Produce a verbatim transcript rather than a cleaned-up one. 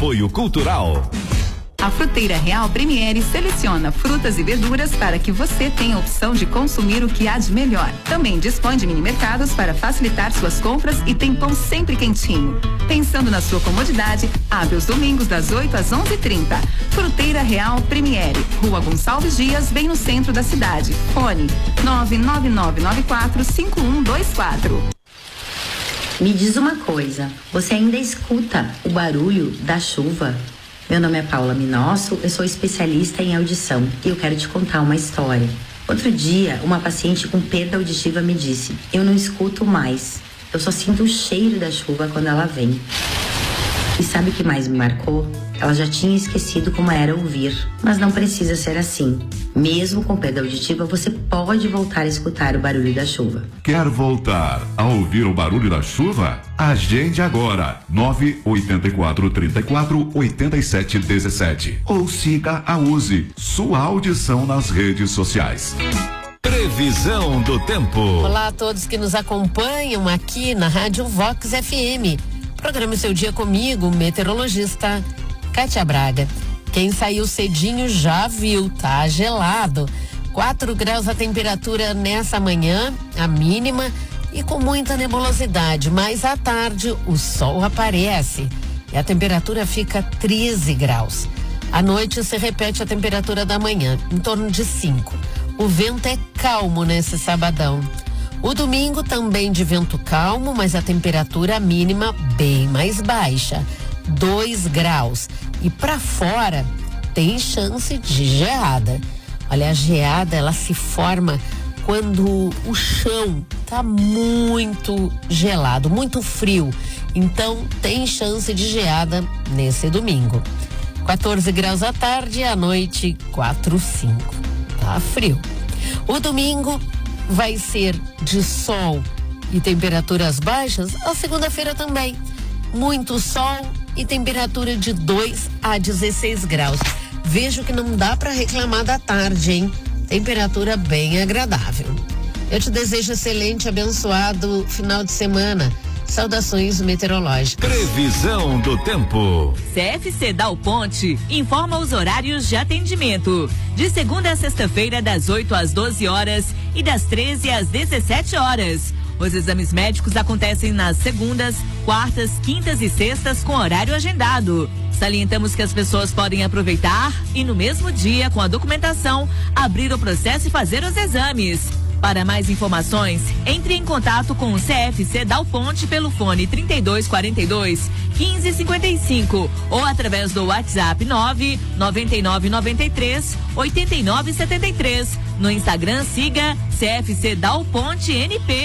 Apoio Cultural. A Fruteira Real Premiere seleciona frutas e verduras para que você tenha a opção de consumir o que há de melhor. Também dispõe de mini mercados para facilitar suas compras e tem pão sempre quentinho. Pensando na sua comodidade, abre os domingos das oito às onze e trinta. Fruteira Real Premiere, Rua Gonçalves Dias, bem no centro da cidade. Fone nove nove nove nove quatro cinco um dois quatro. Me diz uma coisa, você ainda escuta o barulho da chuva? Meu nome é Paula Minosso, eu sou especialista em audição e eu quero te contar uma história. Outro dia, uma paciente com perda auditiva me disse: eu não escuto mais, eu só sinto o cheiro da chuva quando ela vem. E sabe o que mais me marcou? Ela já tinha esquecido como era ouvir, mas não precisa ser assim. Mesmo com perda auditiva, você pode voltar a escutar o barulho da chuva. Quer voltar a ouvir o barulho da chuva? Agende agora, nove oito quatro, três quatro, oito sete um sete. Ou siga a Use, sua audição nas redes sociais. Previsão do tempo. Olá a todos que nos acompanham aqui na Rádio Vox F M. Programa o seu dia comigo, meteorologista Kátia Braga. Quem saiu cedinho já viu, tá gelado. quatro graus a temperatura nessa manhã, a mínima, e com muita nebulosidade, mas à tarde o sol aparece e a temperatura fica treze graus. À noite se repete a temperatura da manhã, em torno de cinco. O vento é calmo nesse sabadão. O domingo também de vento calmo, mas a temperatura mínima bem mais baixa, dois graus. E para fora tem chance de geada. Olha, a geada ela se forma quando o chão tá muito gelado, muito frio. Então tem chance de geada nesse domingo. quatorze graus à tarde e à noite quatro, cinco. Tá frio. O domingo vai ser de sol e temperaturas baixas, a segunda-feira também. Muito sol e temperatura de dois a dezesseis graus. Vejo que não dá para reclamar da tarde, hein? Temperatura bem agradável. Eu te desejo excelente, abençoado final de semana. Saudações meteorológicas. Previsão do tempo. C F C Dal Ponte informa os horários de atendimento. De segunda a sexta-feira, das oito às doze horas e das treze às dezessete horas. Os exames médicos acontecem nas segundas, quartas, quintas e sextas com horário agendado. Salientamos que as pessoas podem aproveitar e no mesmo dia, com a documentação, abrir o processo e fazer os exames. Para mais informações, entre em contato com o C F C Dal Ponte pelo fone trinta e dois, quarenta e dois, quinze, cinquenta e cinco ou através do WhatsApp nove nove nove nove três, oito nove sete três. No Instagram, siga C F C Dal Ponte N P.